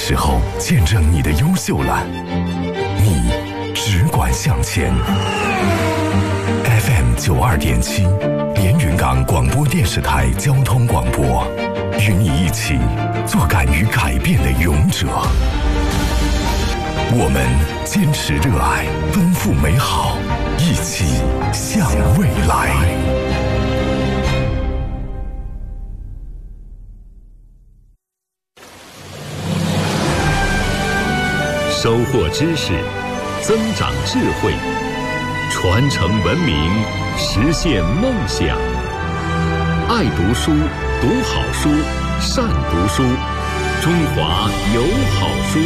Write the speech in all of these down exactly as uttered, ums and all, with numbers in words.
时候见证你的优秀了，你只管向前。F M 九二点七，连云港广播电视台交通广播，与你一起做敢于改变的勇者。我们坚持热爱，奔赴美好，一起向未来。 收获知识，增长智慧，传承文明，实现梦想。爱读书，读好书，善读书，中华有好书。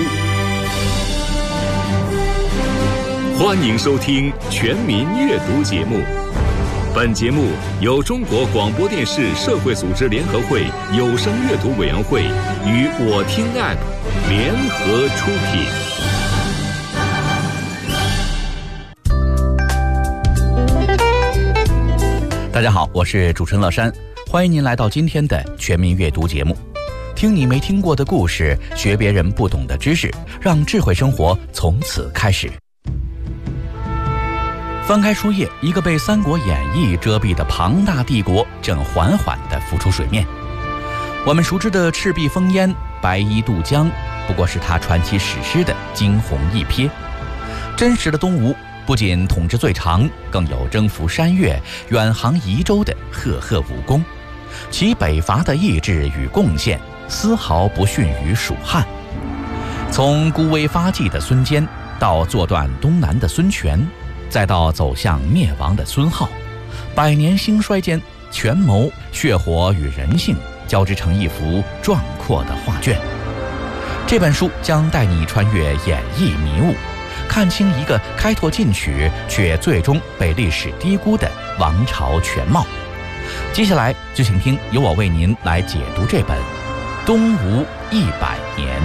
欢迎收听全民阅读节目。本节目由中国广播电视社会组织联合会有声阅读委员会与我听 App 联合出品。 大家好，我是主持人乐山，欢迎您来到今天的全民阅读节目。听你没听过的故事，学别人不懂的知识，让智慧生活从此开始。翻开书页，一个被《三国演义》遮蔽的庞大帝国正缓缓地浮出水面。我们熟知的赤壁烽烟、白衣渡江，不过是他传奇史诗的惊鸿一瞥。真实的东吴不仅统治最长，更有征服山岳、远航夷州的赫赫武功，其北伐的意志与贡献丝毫不逊于蜀汉。从孤威发迹的孙坚，到坐断东南的孙权，再到走向灭亡的孙浩，百年兴衰间，权谋、血火与人性交织成一幅壮阔的画卷。这本书将带你穿越演绎迷雾，看清一个开拓进取却最终被历史低估的王朝全貌。接下来就请听由我为您来解读这本《东吴一百年》。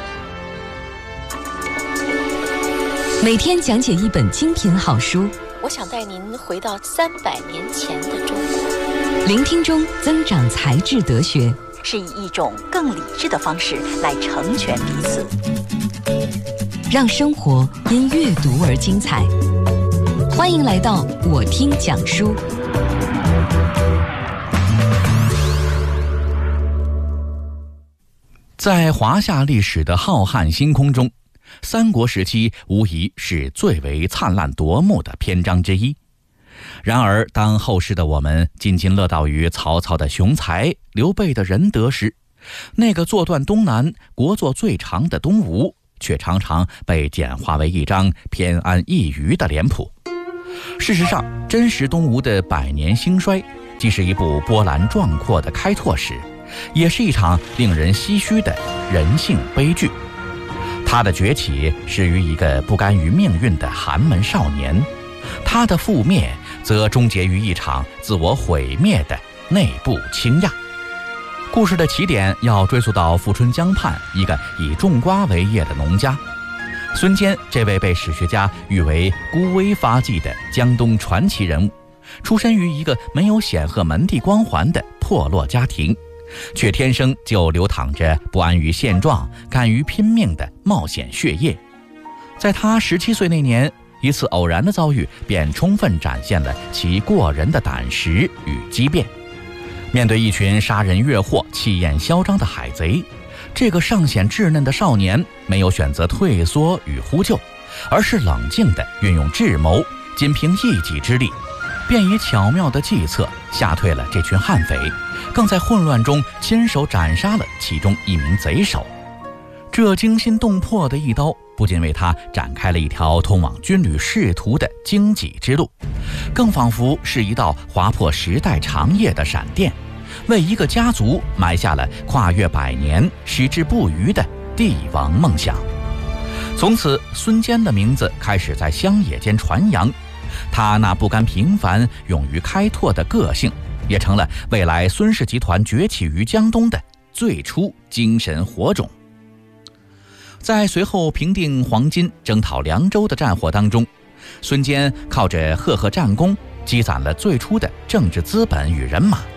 每天讲解一本精品好书， 我想带您回到三百年前的中国。 聆听中增长才智德学， 是以一种更理智的方式来成全彼此， 让生活因阅读而精彩。欢迎来到我听讲书。 在华夏历史的浩瀚星空中，三国时期无疑是最为灿烂夺目的篇章之一。然而当后世的我们津津乐道于曹操的雄才、刘备的仁德时，那个坐断东南、国祚最长的东吴却常常被简化为一张偏安一隅的脸谱。事实上，真实东吴的百年兴衰既是一部波澜壮阔的开拓史，也是一场令人唏嘘的人性悲剧。他的崛起始于一个不甘于命运的寒门少年，他的覆灭则终结于一场自我毁灭的内部倾轧。故事的起点要追溯到富春江畔一个以种瓜为业的农家。孙坚这位被史学家誉为孤威发迹的江东传奇人物，出身于一个没有显赫门第光环的破落家庭，却天生就流淌着不安于现状、敢于拼命的冒险血液。在他十七岁那年，一次偶然的遭遇便充分展现了其过人的胆识与机变。面对一群杀人越货、气焰嚣张的海贼，这个尚显稚嫩的少年没有选择退缩与呼救，而是冷静地运用智谋，仅凭一己之力，便以巧妙的计策吓退了这群悍匪，更在混乱中亲手斩杀了其中一名贼首。这惊心动魄的一刀不仅为他展开了一条通往军旅仕途的荆棘之路，更仿佛是一道划破时代长夜的闪电，为一个家族埋下了跨越百年矢志不渝的帝王梦想。从此，孙坚的名字开始在乡野间传扬，他那不甘平凡、勇于开拓的个性，也成了未来孙氏集团崛起于江东的最初精神火种。在随后平定黄巾、征讨凉州的战火当中，孙坚靠着赫赫战功，积攒了最初的政治资本与人马，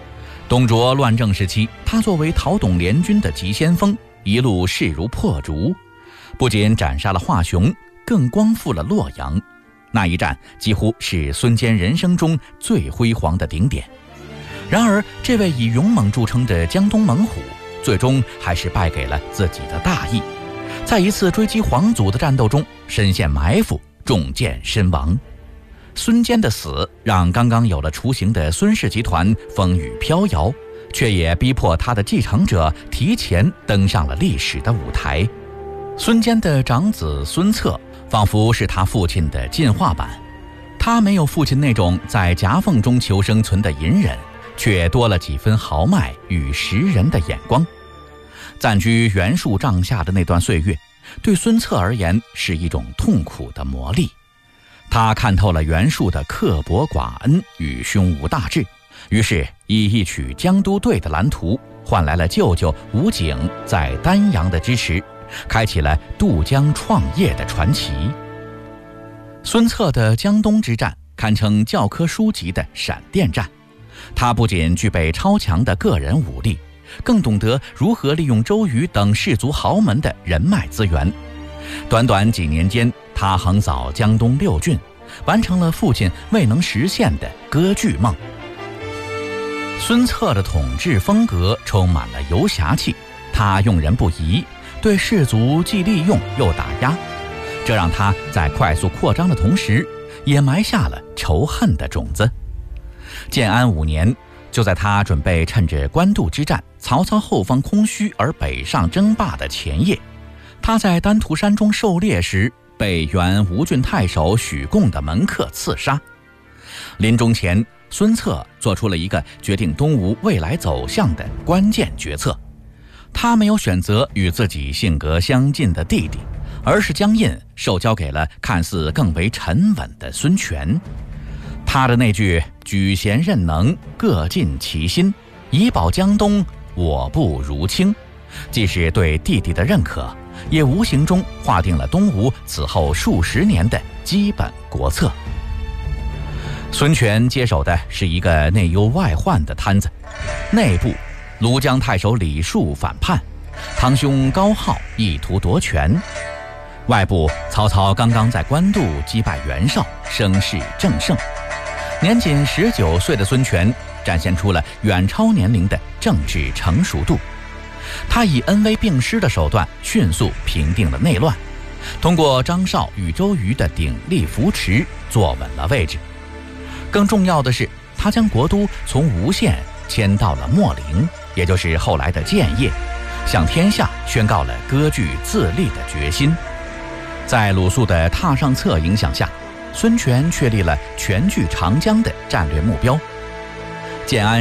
董卓乱政时期，他作为讨董联军的急先锋，一路势如破竹，不仅斩杀了华雄，更光复了洛阳。那一战几乎是孙坚人生中最辉煌的顶点。然而，这位以勇猛著称的江东猛虎，最终还是败给了自己的大意，在一次追击皇祖的战斗中身陷埋伏，中箭身亡。孙坚的死让刚刚有了雏形的孙氏集团风雨飘摇，却也逼迫他的继承者提前登上了历史的舞台。孙坚的长子孙策仿佛是他父亲的进化版，他没有父亲那种在夹缝中求生存的隐忍，却多了几分豪迈与识人的眼光。暂居袁术帐下的那段岁月，对孙策而言是一种痛苦的磨砺。他看透了袁术的刻薄寡恩与胸无大志，于是以一曲江都队的蓝图换来了舅舅吴景在丹阳的支持，开启了渡江创业的传奇。孙策的江东之战堪称教科书级的闪电战，他不仅具备超强的个人武力，更懂得如何利用周瑜等士族豪门的人脉资源。短短几年间，他横扫江东六郡，完成了父亲未能实现的割据梦。孙策的统治风格充满了游侠气，他用人不疑，对士族既利用又打压，这让他在快速扩张的同时，也埋下了仇恨的种子。建安五年，就在他准备趁着官渡之战曹操后方空虚而北上争霸的前夜，他在丹徒山中狩猎时被原吴郡太守许贡的门客刺杀。临终前，孙策做出了一个决定东吴未来走向的关键决策，他没有选择与自己性格相近的弟弟，而是将印授交给了看似更为沉稳的孙权。他的那句举贤任能，各尽其心，以保江东，我不如卿，既是对弟弟的认可，也无形中划定了东吴此后数十年的基本国策。孙权接手的是一个内忧外患的摊子，内部庐江太守李树反叛，堂兄高浩意图夺权；外部曹操刚刚在官渡击败袁绍，声势正盛。年仅十九岁的孙权展现出了远超年龄的政治成熟度，他以恩威并施的手段迅速平定了内乱，通过张绍与周瑜的鼎力扶持，坐稳了位置。更重要的是，他将国都从吴县迁到了秣陵，也就是后来的建业，向天下宣告了割据自立的决心。在鲁肃的榻上策影响下，孙权确立了全据长江的战略目标。建安